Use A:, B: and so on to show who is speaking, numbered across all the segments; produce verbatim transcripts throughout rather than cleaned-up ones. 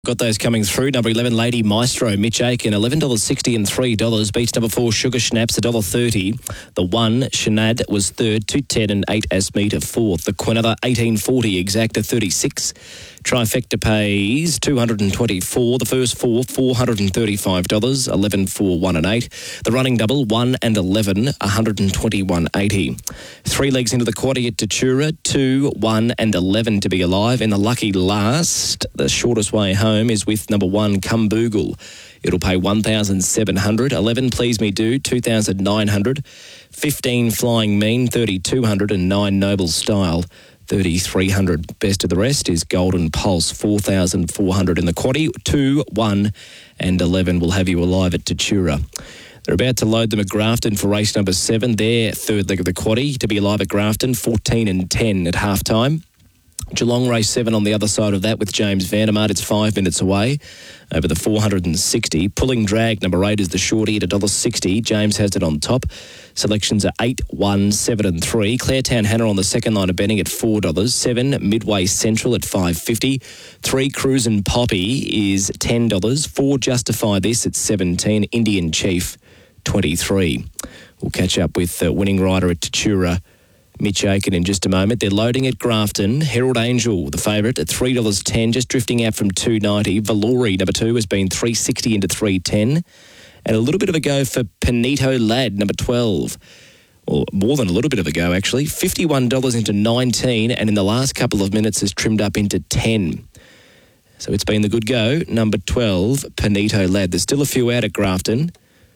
A: Got those coming through. Number eleven, Lady Maestro, Mitch Aiken, eleven dollars sixty and three dollars. Beats number four, Sugar Schnapps, one dollar thirty. The one, Shanad, was third, two ten and eight Asmeet fourth. The Quinella, eighteen forty, Exacta, thirty-six. Trifecta pays two hundred twenty-four. The first four, four hundred thirty-five dollars, eleven, four, one and eight. The running double, one and eleven, one hundred twenty-one eighty. Three legs into the quaddy at Tatura, two, one and eleven to be alive. In the lucky last, the shortest way home is with number one, Cumboogle. It'll pay one thousand seven hundred. eleven, Please Me Do, two thousand nine hundred. fifteen, Flying Mean, three thousand two hundred. And nine, Noble Style, three thousand three hundred. Best of the rest is Golden Pulse, four thousand four hundred in the quaddy. two, one and eleven will have you alive at Tatura. They're about to load them at Grafton for race number seven. Their third leg of the quaddy to be alive at Grafton, fourteen and ten at halftime. Geelong race seven on the other side of that with James Vandermart. It's five minutes away over the four hundred sixty. Pulling Drag, number eight, is the shorty at one dollar sixty. James has it on top. Selections are eight, one, seven and three. Claretown Hannah on the second line of betting at four dollars. seven, Midway Central at five fifty. three, Cruise and Poppy is ten dollars. four, Justify This at seventeen. Indian Chief, twenty-three. We'll catch up with the winning rider at Tatura, Mitch Aiken, in just a moment. They're loading at Grafton. Herald Angel, the favourite, at three dollars ten, just drifting out from two dollars ninety. Valori, number two, has been three dollars sixty into three dollars ten. And a little bit of a go for Panito Lad, number twelve. Well, more than a little bit of a go, actually. fifty-one dollars into nineteen, and in the last couple of minutes has trimmed up into ten. So it's been the good go. Number twelve, Panito Lad. There's still a few out at Grafton.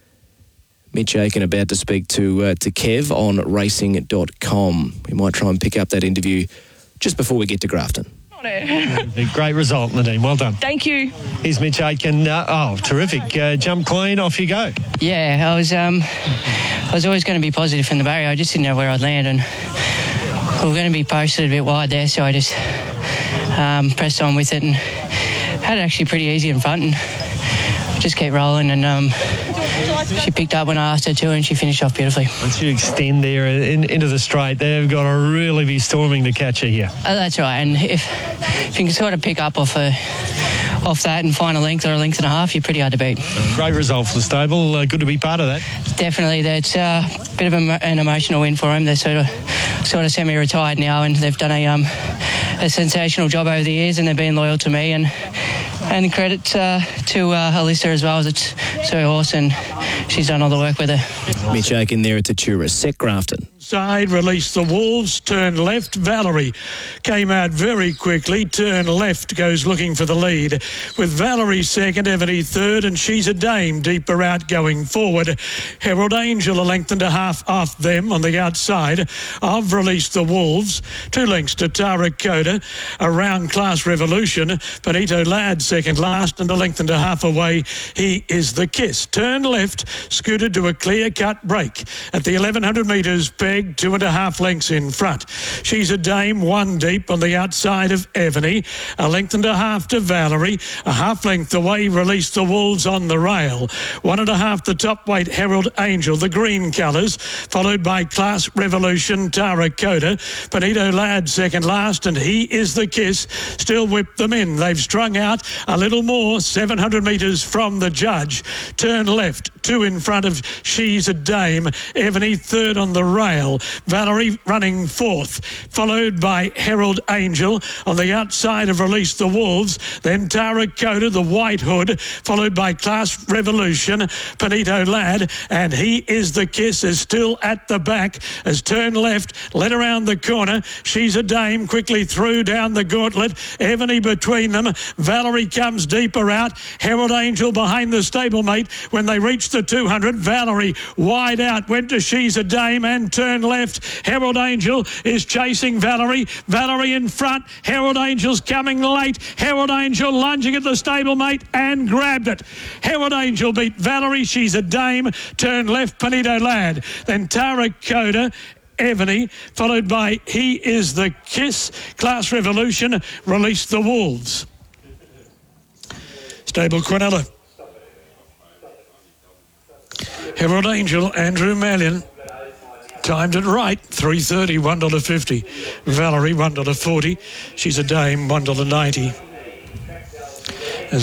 A: Mitch Aiken about to speak to uh, to Kev on racing dot com. We might try and pick up that interview just before we get to Grafton.
B: Great result, Nadine. Well done.
C: Thank you.
B: Here's Mitch Aiken. Uh, oh, terrific. Uh, jump clean, off you go.
C: Yeah, I was um, I was always going to be positive from the barrier. I just didn't know where I'd land, and we were going to be posted a bit wide there, so I just um, pressed on with it and had it actually pretty easy in front and just kept rolling, and um, she picked up when I asked her to, and she finished off beautifully.
B: Once you extend there in, into the straight, they've got to really be storming to catch her here.
C: Oh, that's right, and if, if you can sort of pick up off a, off that and find a length or a length and a half, you're pretty hard to beat.
B: Great result for the stable. Uh, good to be part of that.
C: Definitely. That's uh, a bit of a, an emotional win for them. They're sort of sort of semi-retired now, and they've done a um, a sensational job over the years, and they've been loyal to me, and and credit uh, to uh, Alyssa as well. It's her horse, and she's done all the work with her.
A: Mitch Aiken there at Tatura. Set Grafton.
D: Side, release the wolves, turn left. Valerie came out very quickly, turn left, goes looking for the lead. With Valerie second, Evany third, and She's a Dame deeper out going forward. Herald Angel a length and a half off them on the outside. I've released the wolves. Two lengths to Tara Coda. Around Class Revolution. Panito Lad second last, and a length and a half away. He is the Kiss. Turn left, scooted to a clear-cut break. At the eleven hundred metres, Peg, two and a half lengths in front. She's a Dame, one deep on the outside of Evany. A length and a half to Valerie. A half length away, Release the Wolves on the rail. One and a half the top weight, Herald Angel, the green colours, followed by Class Revolution, Tara Coda. Panito Lad second last, and He is the Kiss. Still whip them in. They've strung out a little more, seven hundred metres from the judge. Turn left, two in front of She's a Dame. Evany third on the rail. Valerie running fourth, followed by Herald Angel on the outside of Release the Wolves. Then Tara Coda, the white hood, followed by Class Revolution. Panito Lad, and He is the Kiss is still at the back as turn left, led around the corner. She's a Dame quickly through down the gauntlet. Evany between them. Valerie comes deeper out. Herald Angel behind the stablemate. When they reach the two hundred, Valerie wide out, went to She's a Dame and turned left. Herald Angel is chasing Valerie. Valerie in front. Herald Angel's coming late. Herald Angel lunging at the stablemate and grabbed it. Herald Angel beat Valerie. She's a Dame. Turn left, Panito Lad. Then Tara Coda, Evany, followed by He is the Kiss. Class Revolution, Release the Wolves. Stable Quinella. Herald Angel, Andrew Mallion. Timed it right, three thirty, one dollar fifty. Valerie, one dollar forty. She's a Dame, one dollar ninety.